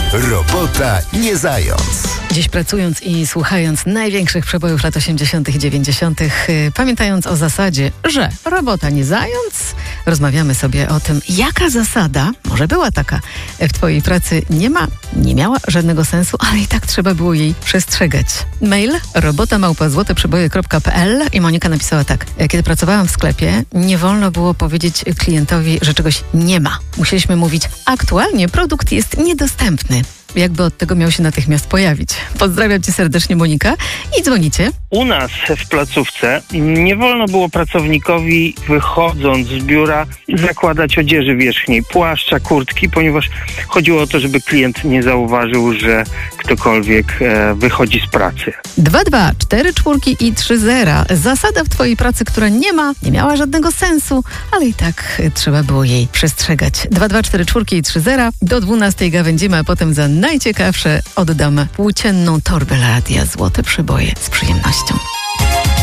Robota nie zając. Dziś pracując i słuchając największych przebojów lat 80. i 90., pamiętając o zasadzie, że robota nie zając, rozmawiamy sobie o tym, jaka zasada, może była taka, w twojej pracy nie miała żadnego sensu, ale i tak trzeba było jej przestrzegać. Mail robota@złoteprzeboje.pl i Monika napisała tak. Kiedy pracowałam w sklepie, nie wolno było powiedzieć klientowi, że czegoś nie ma. Musieliśmy mówić, aktualnie produkt jest niedostępny. Jakby od tego miał się natychmiast pojawić. Pozdrawiam cię serdecznie, Monika. I dzwonicie. U nas w placówce nie wolno było pracownikowi, wychodząc z biura, zakładać odzieży wierzchniej, płaszcza, kurtki, ponieważ chodziło o to, żeby klient nie zauważył, że ktokolwiek wychodzi z pracy. 2-2, 4 czwórki i 3 zera. Zasada w twojej pracy, która nie miała żadnego sensu, ale i tak trzeba było jej przestrzegać. 2-2, 4 czwórki i 3 zera. Do 12 gawędzimy, a potem za najciekawsze oddam płócienną torbę Radia Złote Przeboje z przyjemnością.